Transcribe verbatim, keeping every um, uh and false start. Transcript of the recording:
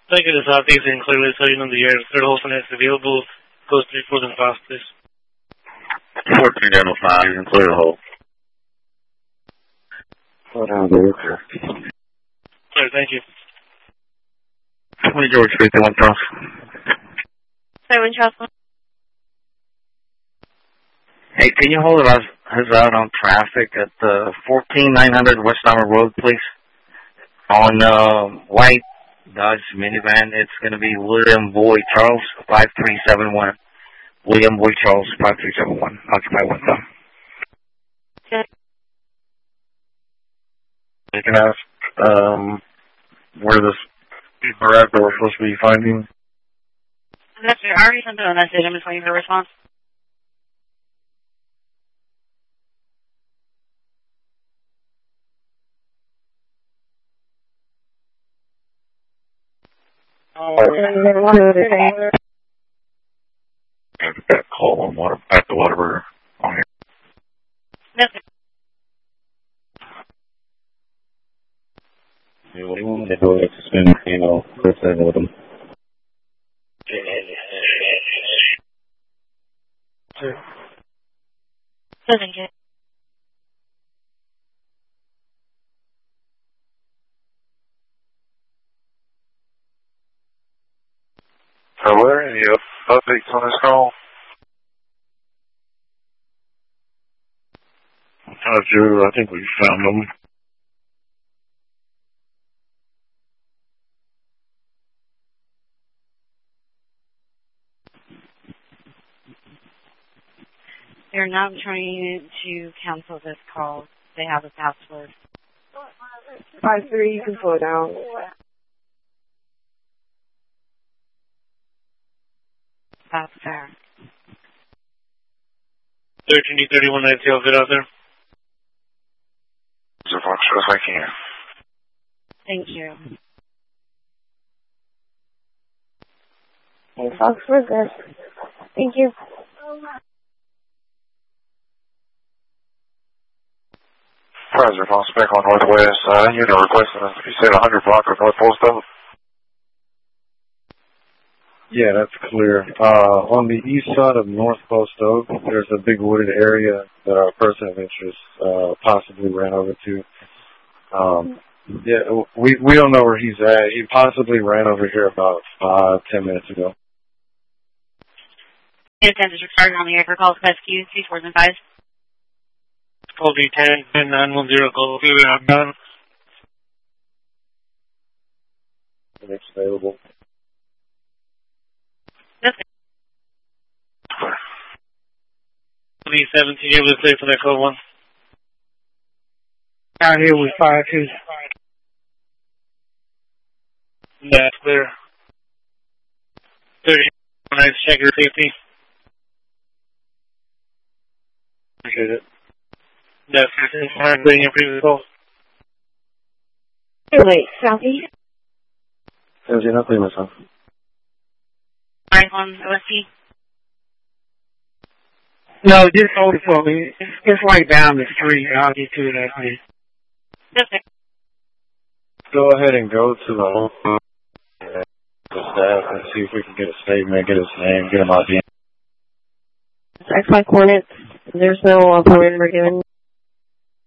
Thank you, the southeast and clearly so you know the air. Third hole for next available. Goes three fours and fast, please. fourteen Daniel five, you can clear the hole. Hold on, dude. Clear, thank you. twenty George, fifty-one Charles. Seven Charles. Hey, can you hold us, us out on traffic at the fourteen nine hundred West Armor Road, please? On uh, white Dodge minivan, it's going to be William Boyd Charles, five three seven one. William Boyd Charles, five three seven one. Occupy one time. Okay. You can ask um, where this people are at that we're supposed to be finding. Yes, sir. I already sent them a message. I'm just waiting for a response. Oh, that call on water at the Whataburger on here. Yes, sir. Yeah, what do you want me to do? It's a spin, you know, Chris in with them. Sure. Doesn't get. So, were there any updates on this call? Uh, Drew, I think we found them. They're not trying to cancel this call. They have a password. Five three, you can slow down. That's fair. thirteen D thirty-one ninety, I'll get out there. As much as I can. Thank you. Hey, folks, we're good. Thank you. Prizer, phone spec on Northwest. Uh, you know, requesting us, you said one hundred block of North Post of. Yeah, that's clear. Uh, on the east side of North Post Oak, there's a big wooded area that our person of interest uh, possibly ran over to. Um, yeah, we we don't know where he's at. He possibly ran over here about five, ten minutes ago. Attention, starting on the air for calls to rescue, three fours and fives. Call D ten, ten nine one zero, call two, I'm done. It's available. Yes, sir. twenty seventeen, able to clear for that code one. Out here with five two. That's clear. thirty, nice, check your safety. Appreciate it. That's fine, bring your previous call. Wait, Southeast? There's nothing myself. Five on O S P. No, just hold it for me. It's, it's right down the street. I'll get to it after this. Yes, sir. Go ahead and go to the home the staff and see if we can get a statement, get his name, get him I D. X Y coordinates. There's no uh, phone number given.